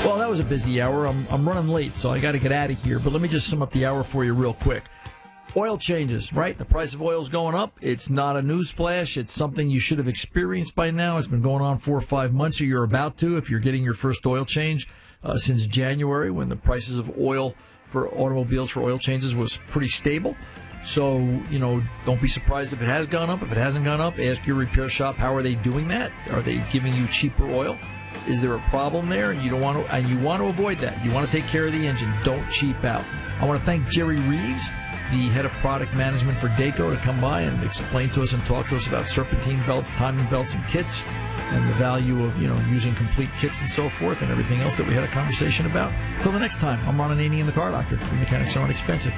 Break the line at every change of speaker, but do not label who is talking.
Well, that was a busy hour. I'm running late, so I got to get out of here. But let me just sum up the hour for you real quick. Oil changes, right? The price of oil is going up. It's not a news flash. It's something you should have experienced by now. It's been going on 4 or 5 months, or you're about to if you're getting your first oil change since January, when the prices of oil for automobiles for oil changes was pretty stable. So, don't be surprised if it has gone up. If it hasn't gone up, ask your repair shop, how are they doing that? Are they giving you cheaper oil? Is there a problem there? And you want to avoid that. You want to take care of the engine. Don't cheap out. I want to thank Jerry Reeves, the head of product management for Dayco, to come by and explain to us and talk to us about serpentine belts, timing belts, and kits, and the value of using complete kits and so forth, and everything else that we had a conversation about. Till the next time, I'm Ron Ananian, the Car Doctor. The mechanics aren't expensive.